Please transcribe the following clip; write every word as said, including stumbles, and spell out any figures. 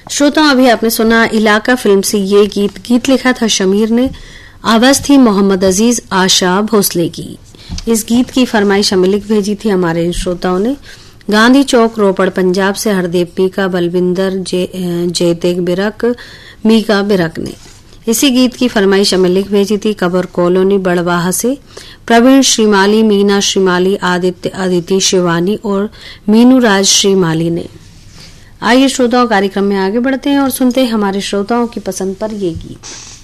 श्रोताओं, अभी आपने सुना इलाका फिल्म से ये गीत गीत लिखा था शमीर ने, आवाज थी मोहम्मद अजीज आशा भोसले की। इस गीत की फरमाइश हमें लिख भेजी थी हमारे श्रोताओं ने गांधी चौक रोपड़ पंजाब से हरदेव मीका, बलविंदर जयतेग बिरक, मीका बिरक ने। इसी गीत की फरमाइश हमें लिख भेजी थी कबर कॉलोनी बड़वाह से प्रवीण श्रीमाली, मीना श्रीमाली, आदित्य अदिति शिवानी और मीनू राज श्रीमाली ने। आइए श्रोताओं, कार्यक्रम में आगे बढ़ते हैं और सुनते हैं हमारे श्रोताओं की पसंद पर ये गीत।